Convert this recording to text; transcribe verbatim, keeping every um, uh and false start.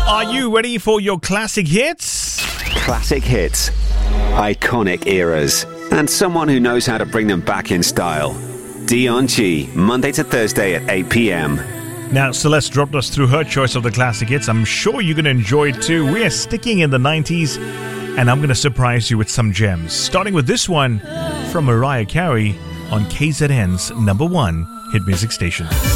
Are you ready for your classic hits? Classic hits, iconic eras, and someone who knows how to bring them back in style. Dion G, Monday to Thursday at eight p.m. Now, Celeste dropped us through her choice of the classic hits. I'm sure you're going to enjoy it too. We are sticking in the nineties, and I'm going to surprise you with some gems. Starting with this one from Mariah Carey on K Z N's number one hit music station.